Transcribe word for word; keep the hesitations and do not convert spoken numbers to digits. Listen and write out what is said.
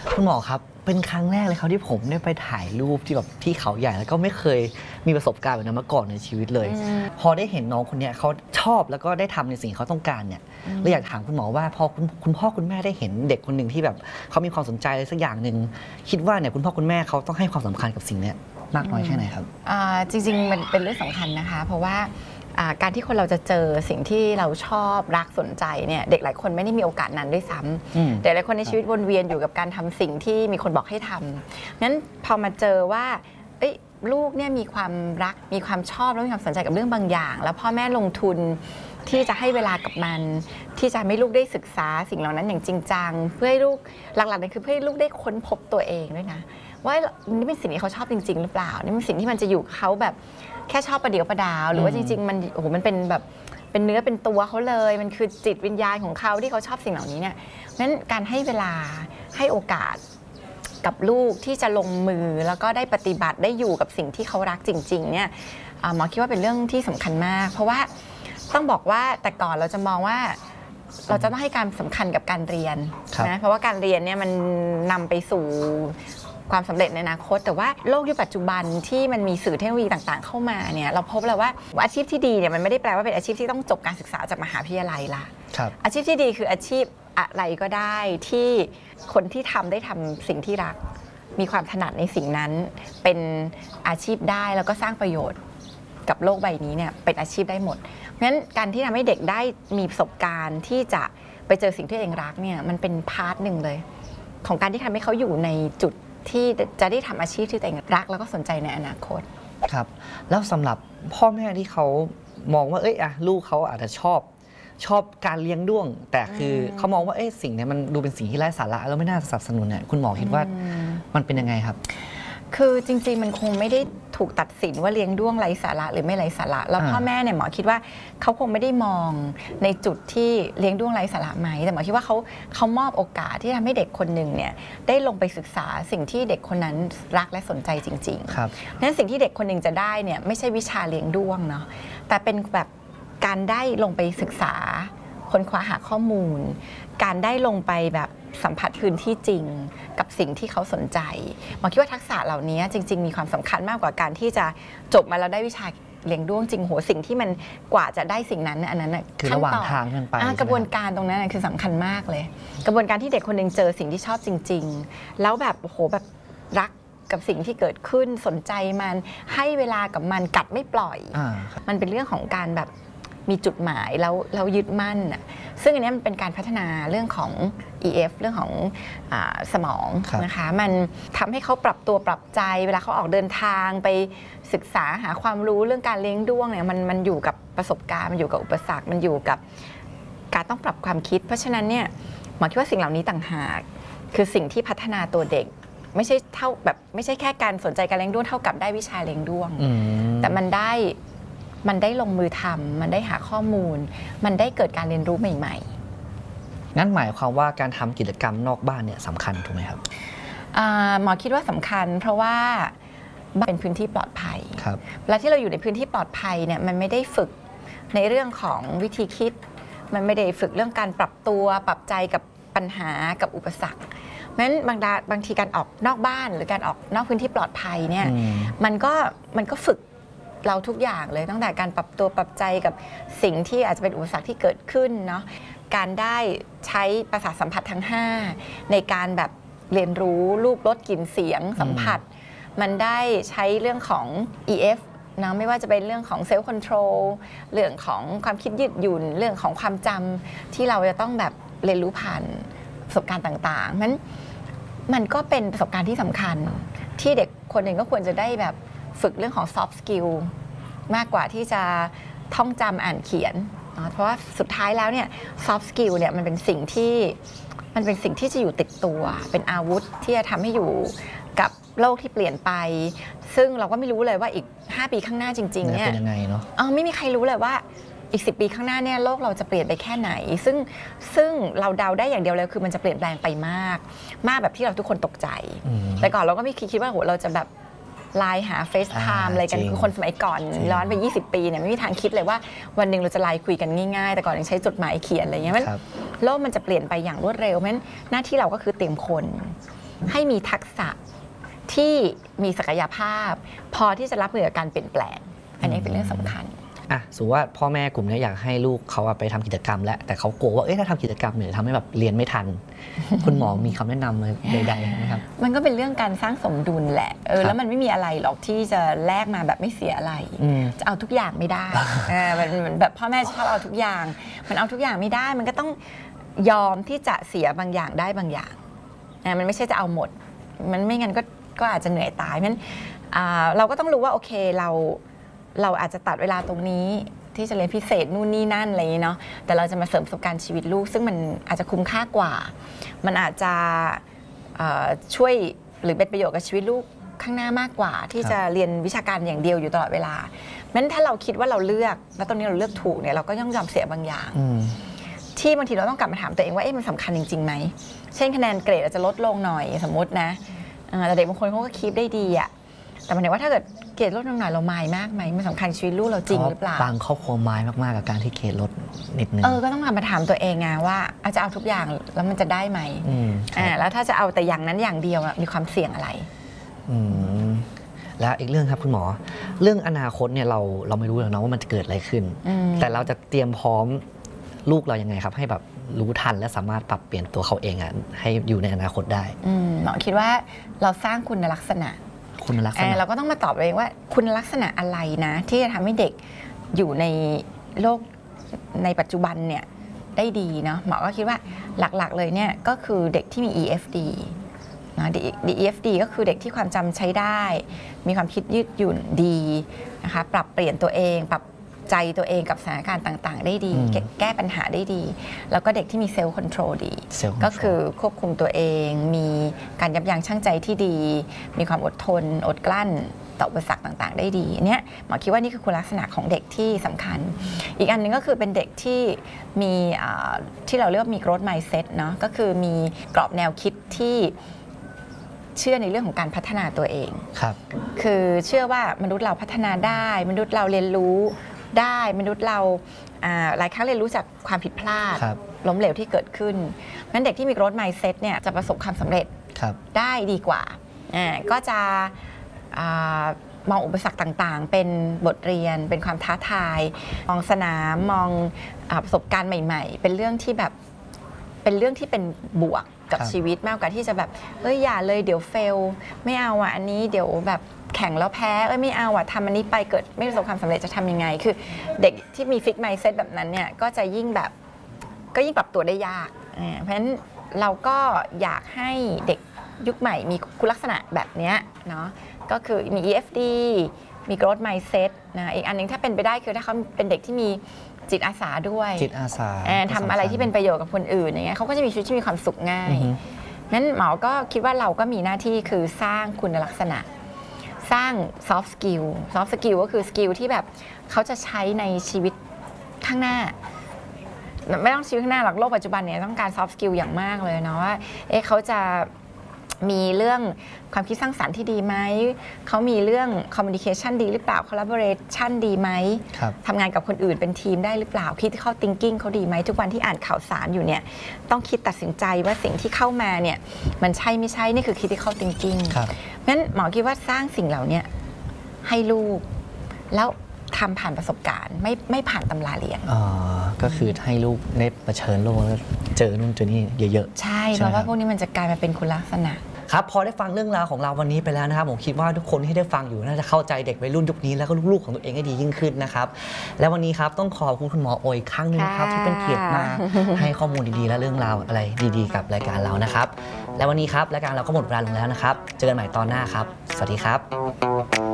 คุณหมอครับเป็นครั้งแรกเลยครับที่ผมได้ไปถ่ายรูปที่แบบที่เขาใหญ่แล้วก็ไม่เคยมีประสบการณ์แบบนั้นมาก่อนในชีวิตเลยพอได้เห็นน้องคนนี้เขาชอบแล้วก็ได้ทำในสิ่งเขาต้องการเนี่ยเราอยากถามคุณหมอว่าพอคุณคุณพ่อคุณแม่ได้เห็นเด็กคนหนึ่งที่แบบเขามีความสนใจอะไรสักอย่างหนึ่งคิดว่าเนี่ยคุณพ่อคุณแม่เขาต้องให้ความสำคัญกับสิ่งนี้มากน้อยแค่ไหนครับจริงๆมันเป็นเรื่องสำคัญนะคะเพราะว่าการที่คนเราจะเจอสิ่งที่เราชอบรักสนใจเนี่ยเด็กหลายคนไม่ได้มีโอกาสนั้นด้วยซ้ำเด็กหลายคนในชีวิตวนเวียนอยู่กับการทำสิ่งที่มีคนบอกให้ทำงั้นพอมาเจอว่าลูกเนี่ยมีความรักมีความชอบและมีความสนใจกับเรื่องบางอย่างแล้วพ่อแม่ลงทุนที่จะให้เวลากับมันที่จะให้ลูกได้ศึกษาสิ่งเหล่านั้นอย่างจริงจังเพื่อให้ลูกหลักๆนั่นคือเพื่อให้ลูกได้ค้นพบตัวเองด้วยนะว่านี่เป็นสิ่งที่เขาชอบจริงๆหรือเปล่านี่เป็นสิ่งที่มันจะอยู่เขาแบบแค่ชอบประเดี๋ยวประดาวหรือว่าจริงๆมันโอ้โหมันเป็นแบบเป็นเนื้อเป็นตัวเขาเลยมันคือจิตวิญญาณของเขาที่เขาชอบสิ่งเหล่านี้เนี่ยนั้นการให้เวลาให้โอกาสกับลูกที่จะลงมือแล้วก็ได้ปฏิบัติได้อยู่กับสิ่งที่เขารักจริงๆเนี่ยหมอคิดว่าเป็นเรื่องที่สำคัญมากเพราะว่าต้องบอกว่าแต่ก่อนเราจะมองว่าเราจะต้องให้การสำคัญกับการเรียนนะเพราะว่าการเรียนเนี่ยมันนำไปสู่ความสำเร็จในอนาคตแต่ว่าโลกยุคปัจจุบันที่มันมีสื่อเทคโนโลยีต่างๆเข้ามาเนี่ยเราพบแล้วว่าอาชีพที่ดีเนี่ยมันไม่ได้แปลว่าเป็นอาชีพที่ต้องจบการศึกษาจากมหาวิทยาลัยละอาชีพที่ดีคืออาชีพอะไรก็ได้ที่คนที่ทำได้ทำสิ่งที่รักมีความถนัดในสิ่งนั้นเป็นอาชีพได้แล้วก็สร้างประโยชน์กับโลกใบนี้เนี่ยเป็นอาชีพได้หมดเพราะฉะนั้นการที่ทำให้เด็กได้มีประสบการณ์ที่จะไปเจอสิ่งที่ตัวเองรักเนี่ยมันเป็นพาร์ทหนึ่งเลยของการที่ทำให้เขาอยู่ในจุดที่จะได้ทำอาชีพที่ตัวเองรักแล้วก็สนใจในอนาคตครับแล้วสำหรับพ่อแม่ที่เขามองว่าเอ้ยอะลูกเขาอาจจะชอบชอบการเลี้ยงด้วงแต่คือเขามองว่าเอ้ยสิ่งนี้มันดูเป็นสิ่งที่ไร้สาระแล้วไม่น่าสนับสนุนเนี่ยคุณหมอคิดว่ามันเป็นยังไงครับคือจริงๆมันคงไม่ได้ถูกตัดสินว่าเลี้ยงด้วงไร้สาระหรือไม่ไร้สาระแล้วพ่อแม่เนี่ยหมอคิดว่าเขาคงไม่ได้มองในจุดที่เลี้ยงด้วงไร้สาระไหมแต่หมอคิดว่าเขาเขามอบโอกาสที่ทำให้เด็กคนหนึ่งเนี่ยได้ลงไปศึกษาสิ่งที่เด็กคนนั้นรักและสนใจจริงๆครับนั้นสิ่งที่เด็กคนหนึ่งจะได้เนี่ยไม่ใช่วิชาเลี้ยงด้วงเนาะแต่เป็นแบบการได้ลงไปศึกษาค้นคว้าหาข้อมูลการได้ลงไปแบบสัมผัสพื้นที่จริงกับสิ่งที่เขาสนใจหมอคิดว่าทักษะเหล่านี้จริงๆมีความสำคัญมากกว่าการที่จะจบมาแล้วได้วิชาเลี้ยงด้วงจริงโหสิ่งที่มันกว่าจะได้สิ่งนั้นอันนั้นคือระหว่างทางกันไปกระบวนการตรงนั้นคือสำคัญมากเลยกระบวนการที่เด็กคนหนึ่งเจอสิ่งที่ชอบจริงๆแล้วแบบโหแบบรักกับสิ่งที่เกิดขึ้นสนใจมันให้เวลากับมันกัดไม่ปล่อยมันเป็นเรื่องของการแบบมีจุดหมายแล้วเรายึดมั่นอ่ะซึ่งอันนี้มันเป็นการพัฒนาเรื่องของ อี เอฟ เรื่องของอ่าสมองนะคะมันทำให้เขาปรับตัวปรับใจเวลาเขาออกเดินทางไปศึกษาหาความรู้เรื่องการเลี้ยงด้วงเนี่ยมันมันอยู่กับประสบการณ์มันอยู่กับอุปสรรคมันอยู่กับการต้องปรับความคิดเพราะฉะนั้นเนี่ยหมอคิดว่าสิ่งเหล่านี้ต่างหากคือสิ่งที่พัฒนาตัวเด็กไม่ใช่เท่าแบบไม่ใช่แค่การสนใจการเลี้ยงด้วงเท่ากับได้วิชาเลี้ยงด้วงแต่มันได้มันได้ลงมือทำมันได้หาข้อมูลมันได้เกิดการเรียนรู้ใหม่ๆงั้นหมายความว่าการทำกิจกรรมนอกบ้านเนี่ยสำคัญถูกไหมครับหมอคิดว่าสำคัญเพราะว่าเป็นพื้นที่ปลอดภัยเวลาที่เราอยู่ในพื้นที่ปลอดภัยเนี่ยมันไม่ได้ฝึกในเรื่องของวิธีคิดมันไม่ได้ฝึกเรื่องการปรับตัวปรับใจกับปัญหากับอุปสรรคเพราะฉะนั้นบางดาบางทีการออกนอกบ้านหรือการออกนอกพื้นที่ปลอดภัยเนี่ยมันก็มันก็ฝึกเราทุกอย่างเลยตั้งแต่การปรับตัวปรับใจกับสิ่งที่อาจจะเป็นอุปสรรคที่เกิดขึ้นเนาะการได้ใช้ประสาทสัมผัสทั้งห้าในการแบบเรียนรู้รูปรสกลิ่นเสียงสัมผัสมันได้ใช้เรื่องของ อี เอฟ นะไม่ว่าจะเป็นเรื่องของเซลล์คอนโทรลเรื่องของความคิดยืดหยุ่นเรื่องของความจำที่เราจะต้องแบบเรียนรู้ผ่านประสบการณ์ต่างๆมันมันก็เป็นประสบการณ์ที่สำคัญที่เด็กคนหนึ่งก็ควรจะได้แบบฝึกเรื่องของ soft skill มากกว่าที่จะท่องจำอ่านเขียนเพราะว่าสุดท้ายแล้วเนี่ย soft skill เนี่ยมันเป็นสิ่งที่มันเป็นสิ่งที่จะอยู่ติดตัวเป็นอาวุธที่จะทำให้อยู่กับโลกที่เปลี่ยนไปซึ่งเราก็ไม่รู้เลยว่าอีกห้าปีข้างหน้าจริงๆเนี่ยเป็นยังไงเนาะไม่มีใครรู้เลยว่าอีกสิบปีข้างหน้าเนี่ยโลกเราจะเปลี่ยนไปแค่ไหนซึ่งซึ่งเราเดาได้อย่างเดียวเลยคือมันจะเปลี่ยนแปลงไปมากมากแบบที่เราทุกคนตกใจแต่ก่อนเราก็ไม่คิดว่าโหเราจะแบบไลน์หา เฟซไทม์ อะไรกันคือคนสมัยก่อนย้อนไปยี่สิบปีเนี่ยไม่มีทางคิดเลยว่าวันหนึ่งเราจะไลน์คุยกันง่ายๆแต่ก่อนยังใช้จดหมายเขียนอะไรเงี้ยโลกมันจะเปลี่ยนไปอย่างรวดเร็วเพราะฉะนั้นหน้าที่เราก็คือเตรียมคนให้มีทักษะที่มีศักยภาพ พอที่จะรับมือกับการเปลี่ยนแปลงอันนี้เป็นเรื่องสำคัญอ่ะสมมติว่าพ่อแม่กลุ่มนี้อยากให้ลูกเขาไปทำกิจกรรมแล้วแต่เขากลัวว่าเอ๊ะถ้าทำกิจกรรมเนี่ยทำให้แบบเรียนไม่ทัน คุณหมอมีคำแนะนำอะไรใดๆไหมครับมันก็เป็นเรื่องการสร้างสมดุลแหละเออแล้วมันไม่มีอะไรหรอกที่จะแลกมาแบบไม่เสียอะไรจะเอาทุกอย่างไม่ได้มันแบบพ่อแม่ชอบเอาทุกอย่างมันเอาทุกอย่างไม่ได้มันก็ต้องยอมที่จะเสียบางอย่างได้บางอย่างมันไม่ใช่จะเอาหมดมันไม่งั้นก็ก็อาจจะเหนื่อยตายเพราะฉะนั้นเราก็ต้องรู้ว่าโอเคเราเราอาจจะตัดเวลาตรงนี้ที่จะเรียนพิเศษนู่นนี่นั่นอะไรอย่างนี้เนาะแต่เราจะมาเสริมประสบการณ์ชีวิตลูกซึ่งมันอาจจะคุ้มค่ากว่ามันอาจจะช่วยหรือเป็นประโยชน์กับชีวิตลูกข้างหน้ามากกว่าที่จะเรียนวิชาการอย่างเดียวอยู่ตลอดเวลางั้นถ้าเราคิดว่าเราเลือกแล้วตอนนี้เราเลือกถูกเนี่ยเราก็ต้องยอมเสียบางอย่างที่บางทีเราต้องกลับมาถามตัวเองว่าเอ๊ะมันสำคัญจริงๆไหมเช่นคะแนนเกรดอาจจะลดลงหน่อยสมมตินะแต่เด็กบางคนเขาก็คีปได้ดีอะแต่หมายถึงว่าถ้าเกิดเกรดลดลงหน่อยเรามายมากไหมมันสำคัญชีวิตลูกเราจริงหรือเปล่าบางครอบครัวมายมากๆกับการที่เกรดลดนิดนึงเออก็ต้องกลับมาถามตัวเองไงว่าอาจจะเอาทุกอย่างแล้วมันจะได้ไหมอ่าแล้วถ้าจะเอาแต่อย่างนั้นอย่างเดียวมีความเสี่ยงอะไรอืมแล้วอีกเรื่องครับคุณหมอเรื่องอนาคตเนี่ยเราเราไม่รู้หรอกนะว่ามันจะเกิดอะไรขึ้นแต่เราจะเตรียมพร้อมลูกเรายังไงครับให้แบบรู้ทันและสามารถปรับเปลี่ยนตัวเขาเองอ่ะให้อยู่ในอนาคตได้หมอคิดว่าเราสร้างคุณลักษณะคุณลักษณะเราก็ต้องมาตอบเองว่าคุณลักษณะอะไรนะที่จะทำให้เด็กอยู่ในโลกในปัจจุบันเนี่ยได้ดีเนาะหมอก็คิดว่าหลักๆเลยเนี่ยก็คือเด็กที่มี อี เอฟ ดี นะ อี เอฟ ดี ก็คือเด็กที่ความจำใช้ได้มีความคิดยืดหยุ่นดีนะคะปรับเปลี่ยนตัวเองปรับใจตัวเองกับสถานการณ์ต่างๆได้ดีแก้ปัญหาได้ดีแล้วก็เด็กที่มีเซลล์คอนโทรลดีก็คือควบคุมตัวเองมีการยับยั้งชั่งใจที่ดีมีความอดทนอดกลั้นต่ออุปสรรคต่างๆได้ดีเนี่ยหมอคิดว่านี่คือคุณลักษณะของเด็กที่สำคัญอีกอันนึงก็คือเป็นเด็กที่มีที่เราเรียกว่ามี growth mindset เนาะก็คือมีกรอบแนวคิดที่เชื่อในเรื่องของการพัฒนาตัวเองครับคือเชื่อว่ามนุษย์เราพัฒนาได้มนุษย์เราเรียนรู้ได้มนุษย์เราหลายครั้งเรียนรู้จากความผิดพลาดล้มเหลวที่เกิดขึ้นนั้นเด็กที่มี growth mindset เนี่ยจะประสบความสำเร็จได้ดีกว่าก็จะมองอุปสรรคต่างๆเป็นบทเรียนเป็นความท้าทายมองสนามมองประสบการณ์ใหม่ๆเป็นเรื่องที่แบบเป็นเรื่องที่เป็นบวกกับชีวิตมากกว่าที่จะแบบเอ้ยอย่าเลยเดี๋ยวเฟลไม่เอาอ่ะอันนี้เดี๋ยวแบบแข่งแล้วแพ้เอ้ยไม่เอาอ่ะทำอันนี้ไปเกิดไม่ประสบความสำเร็จจะทำยังไงคือเด็กที่มีฟิกไมซ์เซ็ตแบบนั้นเนี่ยก็จะยิ่งแบบก็ยิ่งปรับตัวได้ยากเพราะฉะนั้นเราก็อยากให้เด็กยุคใหม่มีคุณลักษณะแบบนี้เนาะก็คือมี อี เอฟ ดี มี growth mindset นะอีกอันนึงถ้าเป็นไปได้คือถ้าเขาเป็นเด็กที่มีจิตอาสาด้วยจิตอาสาทำอะไรที่เป็นประโยชน์กับคนอื่นอย่างเงี้ยเขาก็จะมีชีวิตที่มีความสุขง่ายนั้นหมอก็คิดว่าเราก็มีหน้าที่คือสร้างคุณลักษณะสร้าง soft skill soft skill ก็คือสกิลที่แบบเขาจะใช้ในชีวิตข้างหน้าไม่ต้องชีวิตข้างหน้าหรอกโลกปัจจุบันเนี่ยต้องการ soft skill อย่างมากเลยเนาะว่าเอ๊ะเขาจะมีเรื่องความคิดสร้างสรรค์ที่ดีไหมเขามีเรื่อง communication ดีหรือเปล่า collaboration ดีไหมทำงานกับคนอื่นเป็นทีมได้หรือเปล่า critical thinking เขาดีไหมทุกวันที่อ่านข่าวสารอยู่เนี่ยต้องคิดตัดสินใจว่าสิ่งที่เข้ามาเนี่ยมันใช่ไม่ใช่นี่คือ critical thinking เพราะฉะนั้นหมอคิดว่าสร้างสิ่งเหล่านี้ให้ลูกแล้วทำผ่านประสบการณ์ไม่ไม่ผ่านตำราเรียนอ๋อก็คือให้ลูกได้เผชิญโลกแล้วเจอนู่นเจอนี่เยอะๆใช่เพราะว่าพวกนี้มันจะกลายมาเป็นคุณลักษณะครับพอได้ฟังเรื่องราวของเราวันนี้ไปแล้วนะครับผมคิดว่าทุกคนที่ได้ฟังอยู่น่าจะเข้าใจเด็กวัยรุ่นยุคนี้แล้วก็ลูกๆของตัวเองให้ดียิ่งขึ้นนะครับและวันนี้ครับต้องขอบคุณคุณหมอโอยครั้งนึงนะครับที่เป็นเกียรติมาให้ข้อมูลดีๆและเรื่องราวอะไรดีๆกับรายการเรานะครับและวันนี้ครับรายการเราก็หมดเวลาลงแล้วนะครับเจอกันใหม่ตอนหน้าครับสวัสดีครับ